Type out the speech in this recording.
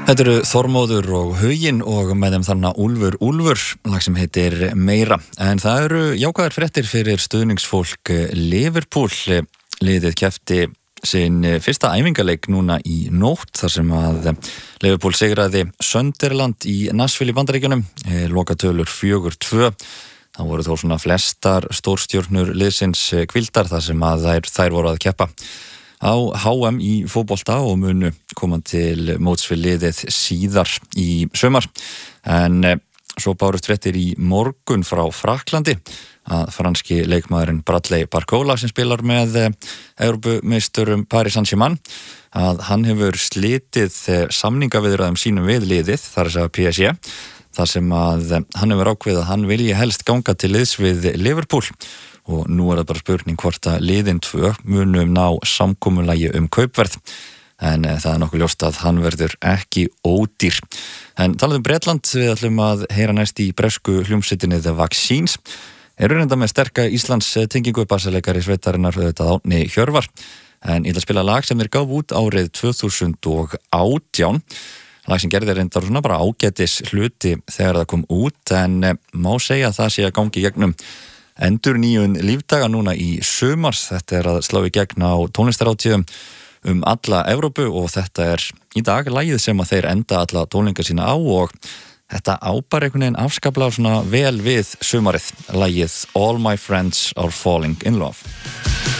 Þetta eru Þormóður og Huginn og með þeim þarna Úlfur, lag sem heitir Meira. En það eru jákvæðar fréttir fyrir stuðningsfólk Liverpool. Liðið keppti sinn fyrsta æfingaleik núna í nótt þar sem að Liverpool sigraði Sunderland í Nashville í Bandaríkjunum. Lokatölur 4-2. Það voru þó svona flestar stórstjörnur liðsins hvildar þar sem að þær voru að keppa á HM í fótbolta og munu koma til móts við liðið síðar í sumar. En svo bárust fréttir í morgun frá Frakklandi að franski leikmaðurinn Bradley Barcola sem spilar með Evrópumeisturum Paris Saint-Germain að hann hefur slitið samningaviðræðum sínum við liðið, þar að segja PSG, þar sem að hann hefur ákveðið að hann vilji helst ganga til liðs við Liverpool. Og nú það bara spurning hvort að liðin 2 munum ná samkomulagi kaupverð. En það nokkuð ljóst að hann verður ekki ódýr. En talað Bretland, við ætlum að heyra næst í bresku hljómsveitinni The Vaccines. Eru reynda með sterka Íslands tengingu bassaleikari sveitarinnar Árni Hjörvar. En ég ætla að spila lag sem þeir gáfu út árið 2018. Lag sem gerði reyndar svona bara ágætis hluti þegar það kom út, en má segja að það sé að gangi gegnum endurnýjun lífdaga núna í sumars. Þetta að slá í gegn á tónlistarhátíðum alla Evrópu og þetta í dag lagið sem að þeir enda alla tónleika sína á og þetta ábar einhvern veginn afskaplega svona vel við sumarið, lagið All My Friends Are Falling In Love.